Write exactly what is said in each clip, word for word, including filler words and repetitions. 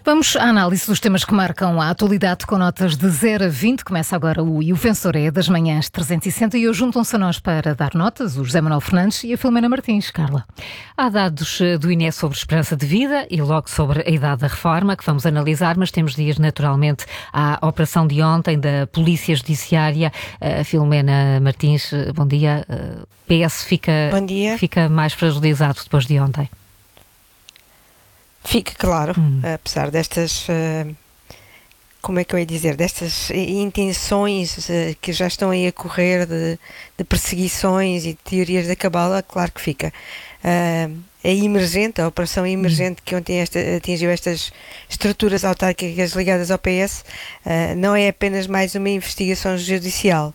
Vamos à análise dos temas que marcam a atualidade com notas de zero a vinte. Começa agora o E o Vencedor é das manhãs trezentos e sessenta e hoje juntam-se a nós para dar notas o José Manuel Fernandes e a Filomena Martins. Carla. Há dados do I N E sobre esperança de vida e logo sobre a idade da reforma que vamos analisar, mas temos dias naturalmente à operação de ontem da Polícia Judiciária. A Filomena Martins, bom dia. P S fica, bom dia. Fica mais fragilizado depois de ontem? Fica, claro, hum. apesar destas, uh, como é que eu ia dizer, destas intenções uh, que já estão aí a correr de, de perseguições e de teorias da cabala, claro que fica. Uh, a emergente, a operação emergente que ontem esta, atingiu estas estruturas autárquicas ligadas ao P S, uh, não é apenas mais uma investigação judicial.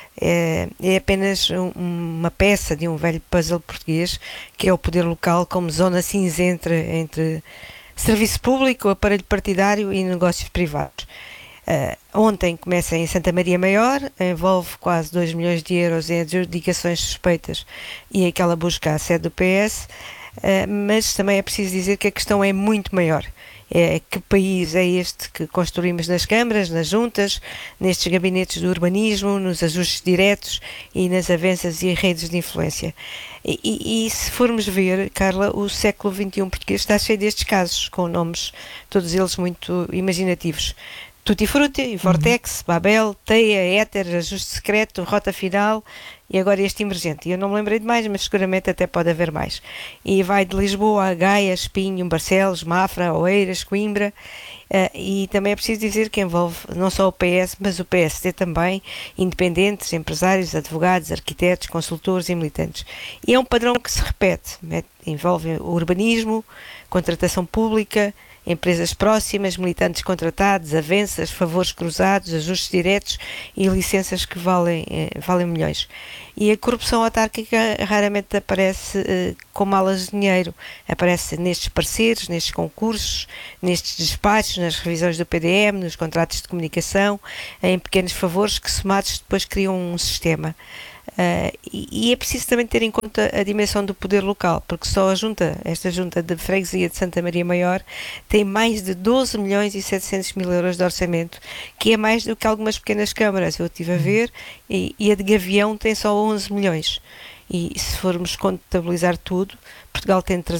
É, é apenas um, uma peça de um velho puzzle português que é o poder local como zona cinzenta entre serviço público, aparelho partidário e negócios privados. Uh, ontem começa em Santa Maria Maior, envolve quase dois milhões de euros em adjudicações suspeitas e aquela busca à sede do P S, uh, mas também é preciso dizer que a questão é muito maior. É, que país é este que construímos nas câmaras, nas juntas, nestes gabinetes do urbanismo, nos ajustes diretos e nas avanças e redes de influência. E, e, e se formos ver, Carla, o século vinte e um português está cheio destes casos, com nomes, todos eles muito imaginativos. Tutti Frutti, Vortex, uhum. Babel, Teia, Éter, Ajuste Secreto, Rota Final e agora este emergente. E eu não me lembrei de mais, mas seguramente até pode haver mais. E vai de Lisboa a Gaia, Espinho, Barcelos, Mafra, Oeiras, Coimbra. Uh, e também é preciso dizer que envolve não só o P S, mas o P S D também, independentes, empresários, advogados, arquitetos, consultores e militantes. E é um padrão que se repete, né? Envolve o urbanismo, contratação pública, empresas próximas, militantes contratados, avanças, favores cruzados, ajustes diretos e licenças que valem, eh, valem milhões. E a corrupção autárquica raramente aparece eh, com malas de dinheiro, aparece nestes parceiros, nestes concursos, nestes despachos, nas revisões do P D M, nos contratos de comunicação, em pequenos favores que somados depois criam um sistema. Uh, e, e é preciso também ter em conta a dimensão do poder local, porque só a junta, esta junta de freguesia de Santa Maria Maior tem mais de doze milhões e setecentos mil euros de orçamento, que é mais do que algumas pequenas câmaras, eu estive a ver, e, e a de Gavião tem só onze milhões. E se formos contabilizar tudo, Portugal tem